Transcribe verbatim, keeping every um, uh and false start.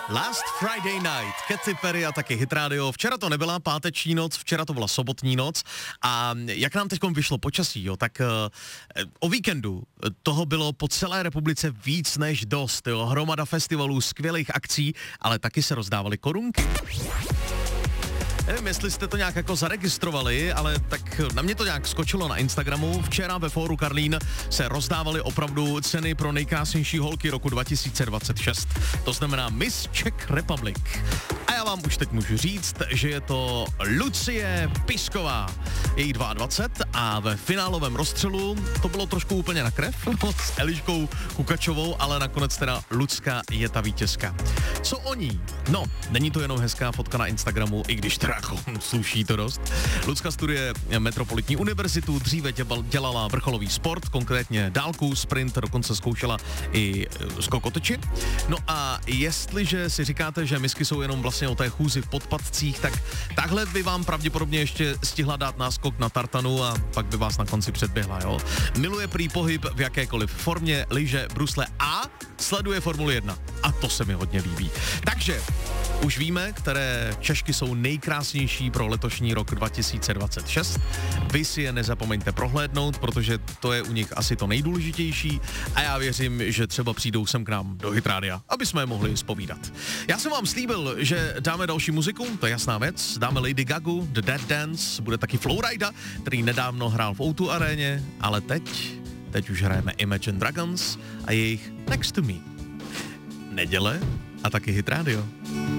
Last Friday Night, Katy Perry a taky Hit Radio. Včera to nebyla páteční noc, včera to byla sobotní noc a jak nám teď vyšlo počasí, jo, tak uh, o víkendu toho bylo po celé republice víc než dost, jo, hromada festivalů, skvělých akcí, ale taky se rozdávaly korunky. Nevím, jestli jste to nějak jako zaregistrovali, ale tak na mě to nějak skočilo na Instagramu. Včera ve Fóru Karlín se rozdávaly opravdu ceny pro nejkrásnější holky roku dva tisíce dvacet šest. To znamená Miss Czech Republic. A já vám už teď můžu říct, že je to Lucie Pisková. Je jí dvacet dva a ve finálovém rozstřelu to bylo trošku úplně na krev s Eliškou Kukačovou, ale nakonec teda Lucka je ta vítězka. Co o ní? No, není to jenom hezká fotka na Instagramu, i když teda jako sluší to dost. Lucka studuje Metropolitní univerzitu, dříve dělala vrcholový sport, konkrétně dálku, sprint, dokonce zkoušela i skokotoči. No a jestliže si říkáte, že misky jsou jenom vlastně o té chůzi v podpatcích, tak takhle by vám pravděpodobně ještě stihla dát náskok na tartanu a pak by vás na konci předběhla, jo. Miluje prý pohyb v jakékoliv formě, lyže, brusle a sleduje Formuli jedna. A to se mi hodně líbí. Takže už víme, které Češky jsou nejkrásnější pro letošní rok dva tisíce dvacet šest. Vy si je nezapomeňte prohlédnout, protože to je u nich asi to nejdůležitější a já věřím, že třeba přijdou sem k nám do Hit Rádia, aby jsme je mohli zpovídat. Já jsem vám slíbil, že dáme další muziku, to je jasná věc. Dáme Lady Gagu, The Dead Dance, bude taky Flowrida, který nedávno hrál v ó dva aréně, ale teď, teď už hrajeme Imagine Dragons a jejich Next to Me. Neděle a taky Hit Radio.